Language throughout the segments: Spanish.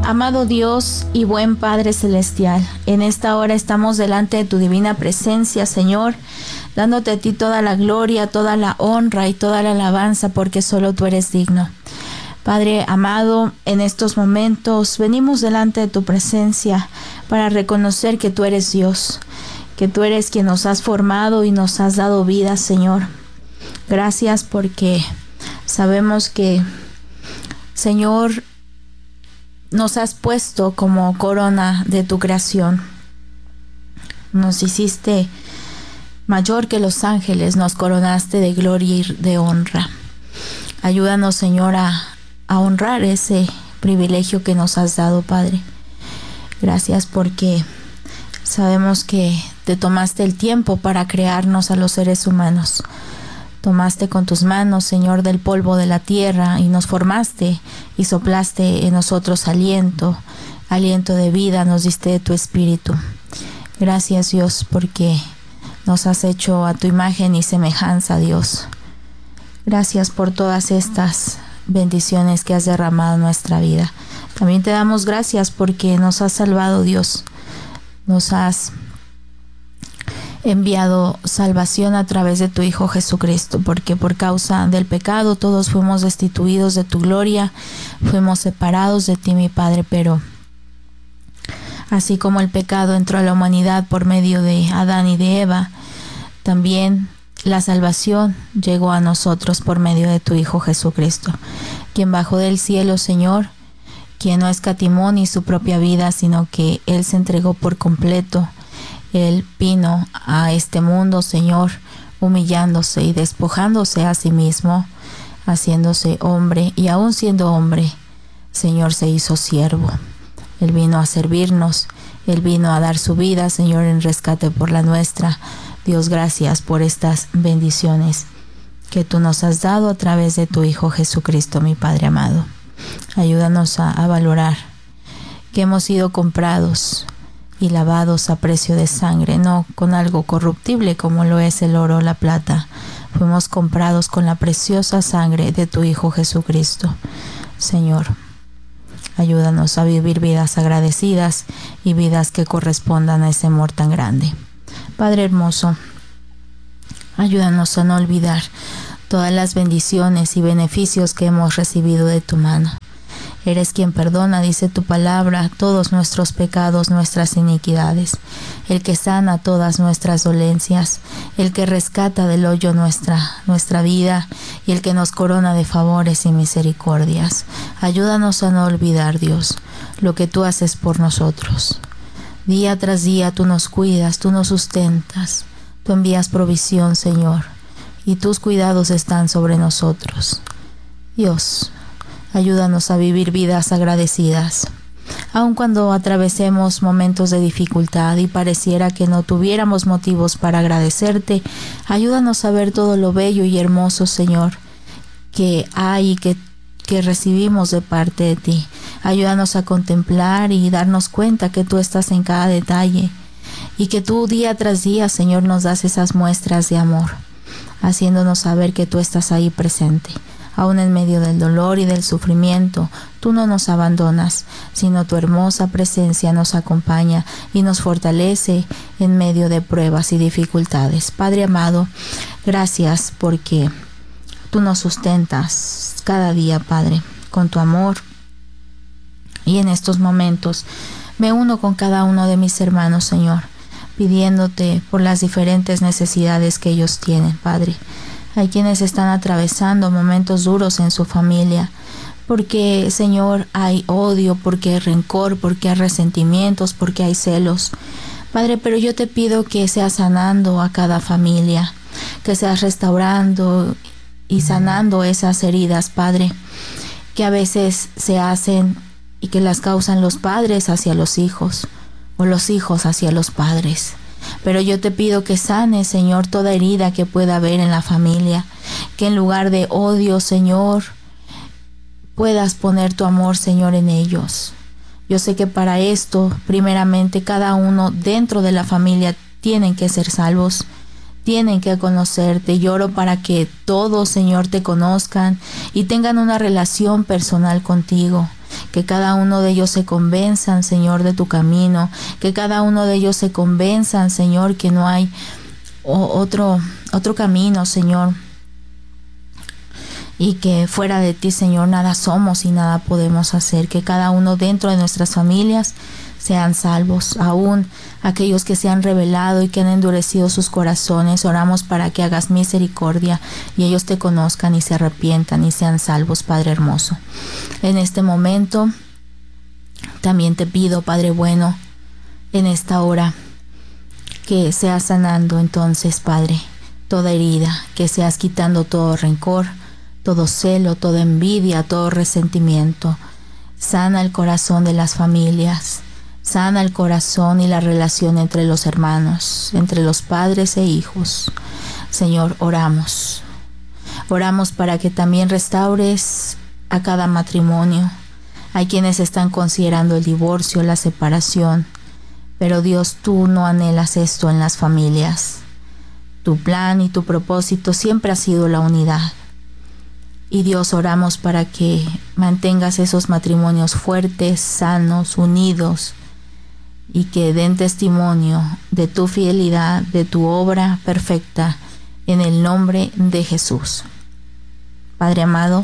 Amado Dios y buen Padre Celestial, en esta hora estamos delante de tu divina presencia, Señor, dándote a ti toda la gloria, toda la honra y toda la alabanza, porque solo tú eres digno. Padre amado, en estos momentos venimos delante de tu presencia para reconocer que tú eres Dios, que tú eres quien nos has formado y nos has dado vida, Señor. Gracias porque sabemos que, Señor, nos has puesto como corona de tu creación. Nos hiciste mayor que los ángeles, nos coronaste de gloria y de honra. Ayúdanos, Señor, a honrar ese privilegio que nos has dado, Padre. Gracias porque sabemos que te tomaste el tiempo para crearnos a los seres humanos. Tomaste con tus manos, Señor, del polvo de la tierra y nos formaste y soplaste en nosotros aliento de vida, nos diste de tu espíritu. Gracias, Dios, porque nos has hecho a tu imagen y semejanza, Dios. Gracias por todas estas bendiciones que has derramado en nuestra vida. También te damos gracias porque nos has salvado, Dios. Nos has enviado salvación a través de tu Hijo Jesucristo, porque por causa del pecado todos fuimos destituidos de tu gloria, fuimos separados de ti, mi Padre, pero así como el pecado entró a la humanidad por medio de Adán y de Eva, también la salvación llegó a nosotros por medio de tu Hijo Jesucristo, quien bajó del cielo, Señor, quien no escatimó ni su propia vida, sino que Él se entregó por completo. Él vino a este mundo, Señor, humillándose y despojándose a sí mismo, haciéndose hombre, y aún siendo hombre, Señor, se hizo siervo. Él vino a servirnos, Él vino a dar su vida, Señor, en rescate por la nuestra. Dios, gracias por estas bendiciones que tú nos has dado a través de tu Hijo Jesucristo, mi Padre amado. Ayúdanos a valorar que hemos sido comprados y lavados a precio de sangre, no con algo corruptible como lo es el oro o la plata. Fuimos comprados con la preciosa sangre de tu Hijo Jesucristo. Señor, ayúdanos a vivir vidas agradecidas y vidas que correspondan a ese amor tan grande. Padre hermoso, ayúdanos a no olvidar todas las bendiciones y beneficios que hemos recibido de tu mano. Eres quien perdona, dice tu palabra, todos nuestros pecados, nuestras iniquidades, el que sana todas nuestras dolencias, el que rescata del hoyo nuestra vida y el que nos corona de favores y misericordias. Ayúdanos a no olvidar, Dios, lo que tú haces por nosotros. Día tras día tú nos cuidas, tú nos sustentas, tú envías provisión, Señor, y tus cuidados están sobre nosotros. Dios, ayúdanos a vivir vidas agradecidas. Aun cuando atravesemos momentos de dificultad y pareciera que no tuviéramos motivos para agradecerte, ayúdanos a ver todo lo bello y hermoso, Señor, que hay y que recibimos de parte de ti. Ayúdanos a contemplar y darnos cuenta que tú estás en cada detalle y que tú día tras día, Señor, nos das esas muestras de amor, haciéndonos saber que tú estás ahí presente. Aún en medio del dolor y del sufrimiento, tú no nos abandonas, sino tu hermosa presencia nos acompaña y nos fortalece en medio de pruebas y dificultades. Padre amado, gracias porque tú nos sustentas cada día, Padre, con tu amor. Y en estos momentos me uno con cada uno de mis hermanos, Señor, pidiéndote por las diferentes necesidades que ellos tienen, Padre. Hay quienes están atravesando momentos duros en su familia, porque, Señor, hay odio, porque hay rencor, porque hay resentimientos, porque hay celos. Padre, pero yo te pido que seas sanando a cada familia, que seas restaurando y sanando esas heridas, Padre, que a veces se hacen y que las causan los padres hacia los hijos o los hijos hacia los padres. Pero yo te pido que sanes, Señor, toda herida que pueda haber en la familia, que en lugar de odio, Señor, puedas poner tu amor, Señor, en ellos. Yo sé que para esto, primeramente, cada uno dentro de la familia tienen que ser salvos, tienen que conocerte. Lloro para que todos, Señor, te conozcan y tengan una relación personal contigo, que cada uno de ellos se convenzan, Señor, de tu camino, que cada uno de ellos se convenzan, Señor, que no hay otro camino, Señor, y que fuera de ti, Señor, nada somos y nada podemos hacer, que cada uno dentro de nuestras familias sean salvos, aún aquellos que se han rebelado y que han endurecido sus corazones. Oramos para que hagas misericordia y ellos te conozcan y se arrepientan y sean salvos, Padre hermoso. En este momento también te pido, Padre bueno, en esta hora, que seas sanando entonces, Padre, toda herida, que seas quitando todo rencor, todo celo, toda envidia, todo resentimiento. Sana el corazón de las familias. Sana el corazón y la relación entre los hermanos, entre los padres e hijos. Señor, oramos. Oramos para que también restaures a cada matrimonio. Hay quienes están considerando el divorcio, la separación. Pero Dios, tú no anhelas esto en las familias. Tu plan y tu propósito siempre ha sido la unidad. Y Dios, oramos para que mantengas esos matrimonios fuertes, sanos, unidos, y que den testimonio de tu fidelidad, de tu obra perfecta, en el nombre de Jesús. Padre amado,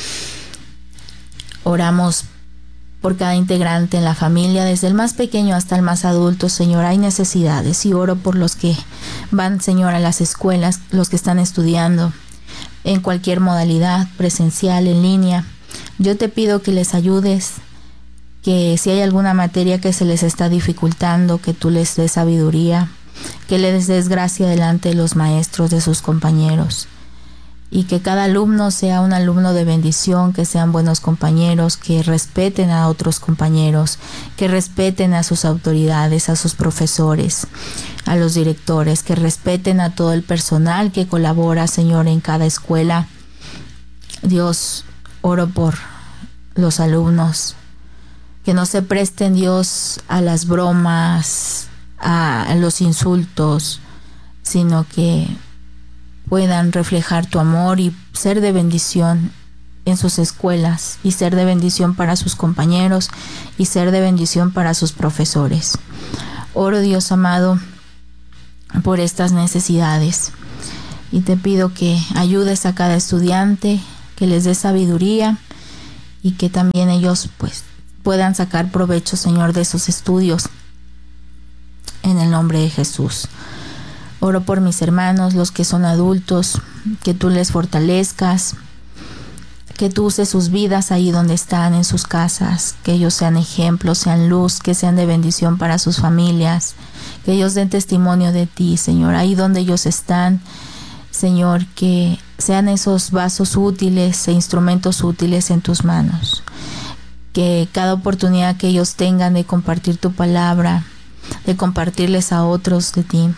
oramos por cada integrante en la familia, desde el más pequeño hasta el más adulto. Señor, hay necesidades, y oro por los que van, Señor, a las escuelas, los que están estudiando en cualquier modalidad, presencial, en línea. Yo te pido que les ayudes, que si hay alguna materia que se les está dificultando, que tú les des sabiduría, que les des gracia delante de los maestros, de sus compañeros, y que cada alumno sea un alumno de bendición, que sean buenos compañeros, que respeten a otros compañeros, que respeten a sus autoridades, a sus profesores, a los directores, que respeten a todo el personal que colabora, Señor, en cada escuela. Dios, oro por los alumnos, que no se presten, Dios, a las bromas, a los insultos, sino que puedan reflejar tu amor y ser de bendición en sus escuelas, y ser de bendición para sus compañeros, y ser de bendición para sus profesores. Oro, Dios amado, por estas necesidades, y te pido que ayudes a cada estudiante, que les des sabiduría, y que también ellos pues puedan sacar provecho, Señor, de sus estudios, en el nombre de Jesús. Oro por mis hermanos, los que son adultos, que tú les fortalezcas, que tú uses sus vidas ahí donde están, en sus casas, que ellos sean ejemplos, sean luz, que sean de bendición para sus familias, que ellos den testimonio de ti, Señor, ahí donde ellos están, Señor, que sean esos vasos útiles e instrumentos útiles en tus manos. Que cada oportunidad que ellos tengan de compartir tu palabra, de compartirles a otros de ti,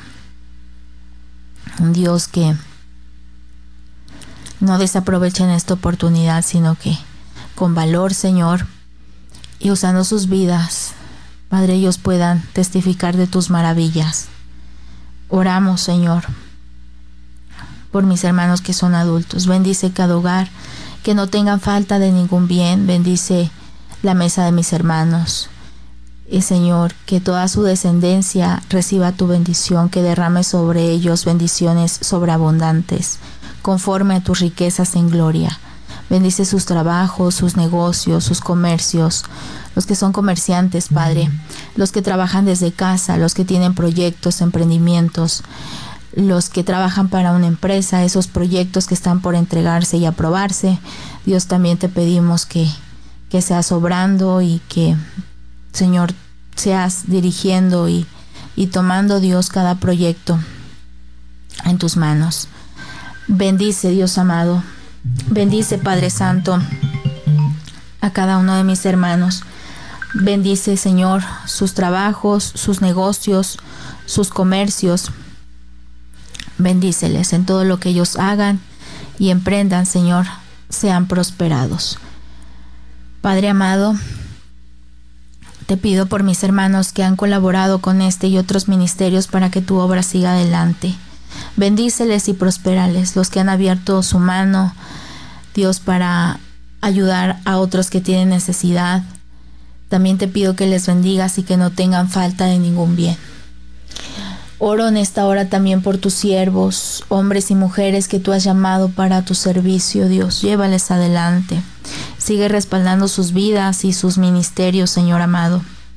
Dios, que no desaprovechen esta oportunidad, sino que con valor, Señor, y usando sus vidas, Padre, ellos puedan testificar de tus maravillas. Oramos, Señor, por mis hermanos que son adultos. Bendice cada hogar, que no tengan falta de ningún bien. Bendice la mesa de mis hermanos. Y Señor, que toda su descendencia reciba tu bendición, que derrame sobre ellos bendiciones sobreabundantes, conforme a tus riquezas en gloria. Bendice sus trabajos, sus negocios, sus comercios, los que son comerciantes, Padre, los que trabajan desde casa, los que tienen proyectos, emprendimientos, los que trabajan para una empresa, esos proyectos que están por entregarse y aprobarse. Dios, también te pedimos que seas obrando y que, Señor, seas dirigiendo y tomando, Dios, cada proyecto en tus manos. Bendice, Dios amado. Bendice, Padre Santo, a cada uno de mis hermanos. Bendice, Señor, sus trabajos, sus negocios, sus comercios. Bendíceles en todo lo que ellos hagan y emprendan, Señor, sean prosperados. Padre amado, te pido por mis hermanos que han colaborado con este y otros ministerios para que tu obra siga adelante. Bendíceles y prospérales, los que han abierto su mano, Dios, para ayudar a otros que tienen necesidad. También te pido que les bendigas y que no tengan falta de ningún bien. Oro en esta hora también por tus siervos, hombres y mujeres que tú has llamado para tu servicio, Dios. Llévales adelante. Sigue respaldando sus vidas y sus ministerios, Señor amado.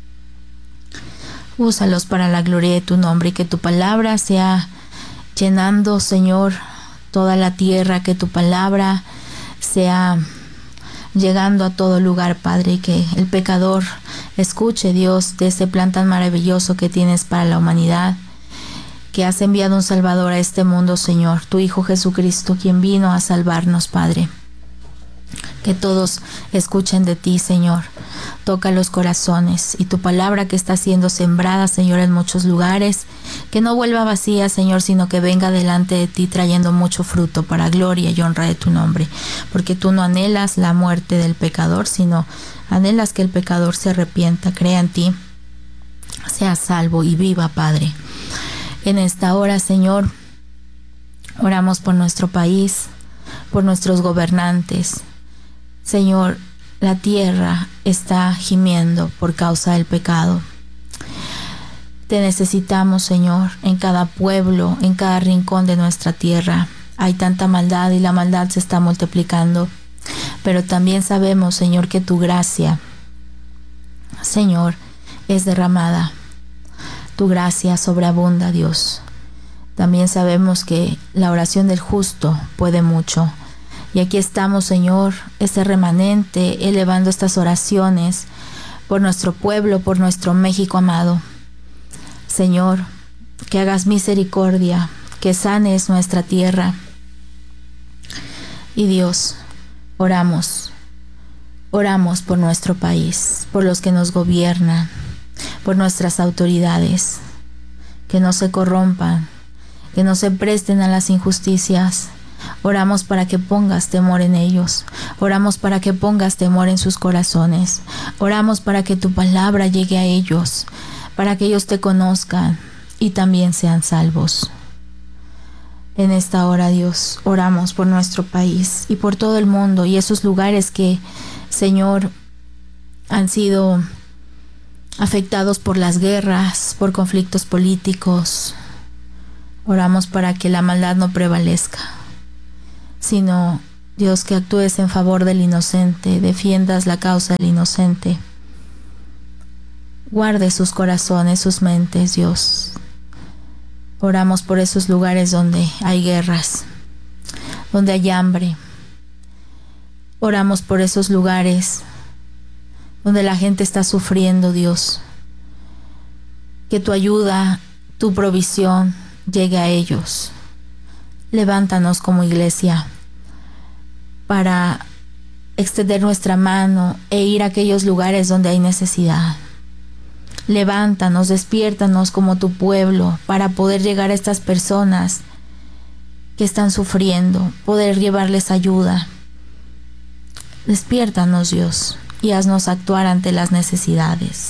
Úsalos para la gloria de tu nombre y que tu palabra sea llenando, Señor, toda la tierra, que tu palabra sea llegando a todo lugar, Padre, y que el pecador escuche, Dios, de este plan tan maravilloso que tienes para la humanidad, que has enviado un Salvador a este mundo, Señor, tu Hijo Jesucristo, quien vino a salvarnos, Padre. Que todos escuchen de ti, Señor. Toca los corazones y tu palabra que está siendo sembrada, Señor, en muchos lugares, que no vuelva vacía, Señor, sino que venga delante de ti trayendo mucho fruto para gloria y honra de tu nombre. Porque tú no anhelas la muerte del pecador, sino anhelas que el pecador se arrepienta, crea en ti, sea salvo y viva, Padre. En esta hora, Señor, oramos por nuestro país, por nuestros gobernantes. Señor, la tierra está gimiendo por causa del pecado. Te necesitamos, Señor, en cada pueblo, en cada rincón de nuestra tierra. Hay tanta maldad y la maldad se está multiplicando. Pero también sabemos, Señor, que tu gracia, Señor, es derramada. Tu gracia sobreabunda, Dios. También sabemos que la oración del justo puede mucho. Y aquí estamos, Señor, este remanente, elevando estas oraciones por nuestro pueblo, por nuestro México amado. Señor, que hagas misericordia, que sanes nuestra tierra. Y Dios, oramos por nuestro país, por los que nos gobiernan, por nuestras autoridades, que no se corrompan, que no se presten a las injusticias. Oramos para que pongas temor en ellos. Oramos para que pongas temor en sus corazones. Oramos para que tu palabra llegue a ellos, para que ellos te conozcan y también sean salvos. En esta hora, Dios, oramos por nuestro país y por todo el mundo y esos lugares que, Señor, han sido afectados por las guerras, por conflictos políticos. Oramos para que la maldad no prevalezca, sino, Dios, que actúes en favor del inocente, defiendas la causa del inocente. Guarde sus corazones, sus mentes, Dios. Oramos por esos lugares donde hay guerras, donde hay hambre. Oramos por esos lugares donde la gente está sufriendo, Dios. Que tu ayuda, tu provisión llegue a ellos. Levántanos como iglesia para extender nuestra mano e ir a aquellos lugares donde hay necesidad. Levántanos, despiértanos como tu pueblo para poder llegar a estas personas que están sufriendo, poder llevarles ayuda. Despiértanos, Dios, y haznos actuar ante las necesidades.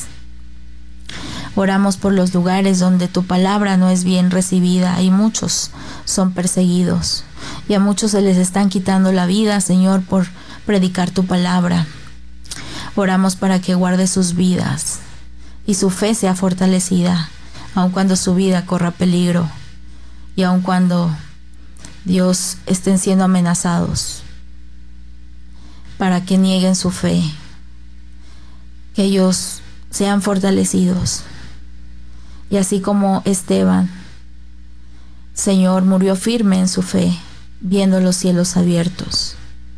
Oramos por los lugares donde tu palabra no es bien recibida y muchos son perseguidos y a muchos se les están quitando la vida, Señor, por predicar tu palabra. Oramos para que guarde sus vidas y su fe sea fortalecida, aun cuando su vida corra peligro y aun cuando, Dios, estén siendo amenazados, para que nieguen su fe, que ellos sean fortalecidos. Y así como Esteban, Señor, murió firme en su fe, viendo los cielos abiertos,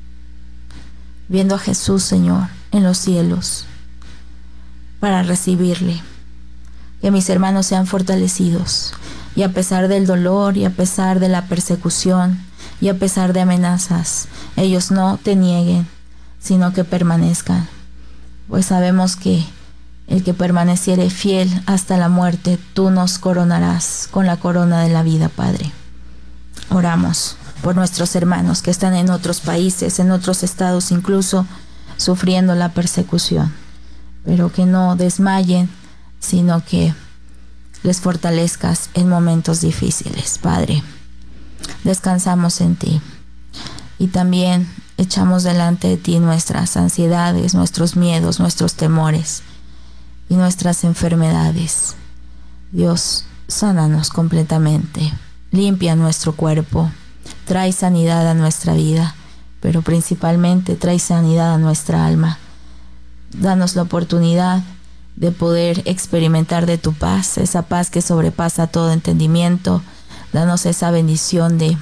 viendo a Jesús, Señor, en los cielos, para recibirle. Que mis hermanos sean fortalecidos, y a pesar del dolor, y a pesar de la persecución, y a pesar de amenazas, ellos no te nieguen, sino que permanezcan. Pues sabemos que el que permaneciere fiel hasta la muerte, tú nos coronarás con la corona de la vida, Padre. Oramos por nuestros hermanos que están en otros países, en otros estados, incluso sufriendo la persecución, pero que no desmayen, sino que les fortalezcas en momentos difíciles, Padre. Descansamos en ti. y también echamos delante de ti nuestras ansiedades, nuestros miedos, nuestros temores y nuestras enfermedades. Dios, sánanos completamente, limpia nuestro cuerpo, trae sanidad a nuestra vida, pero principalmente trae sanidad a nuestra alma. Danos la oportunidad de poder experimentar de tu paz, esa paz que sobrepasa todo entendimiento. Danos esa bendición de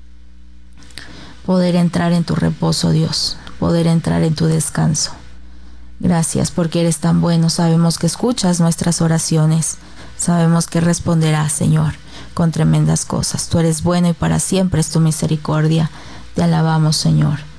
poder entrar en tu reposo, Dios, poder entrar en tu descanso. Gracias porque eres tan bueno. Sabemos que escuchas nuestras oraciones. Sabemos que responderás, Señor, con tremendas cosas. Tú eres bueno y para siempre es tu misericordia. Te alabamos, Señor.